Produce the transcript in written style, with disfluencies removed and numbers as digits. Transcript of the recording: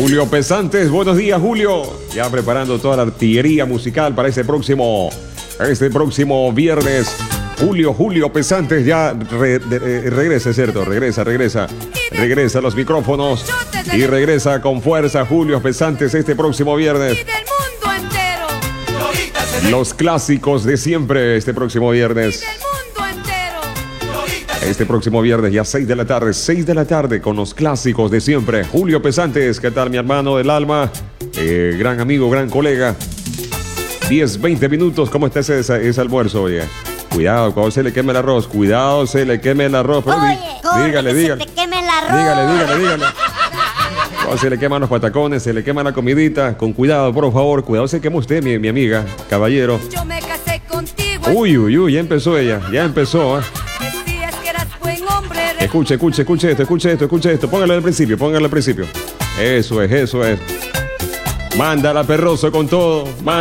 Julio Pesantes, buenos días, Julio. Ya preparando toda la artillería musical para este próximo viernes. Julio Pesantes ya regresa, ¿cierto? Regresa a los micrófonos y regresa con fuerza Julio Pesantes este próximo viernes. Los clásicos de siempre este próximo viernes. Este próximo viernes ya 6 de la tarde con los clásicos de siempre. Julio Pesantes, ¿qué tal mi hermano del alma? Gran amigo, gran colega. 10, 20 minutos, ¿cómo está ese almuerzo, oye? Cuidado, cuando se le queme el arroz, cuidado, se le queme el arroz. Pero dígale. Se te queme el arroz. Dígale. Cuando se le queman los patacones, se le quema la comidita, con cuidado, por favor, cuidado, se quema usted, mi amiga, caballero. Yo me casé contigo. Uy, ya empezó ella, ¿eh? Escuche esto, póngalo al principio. Eso es. Mándala, perroso, con todo.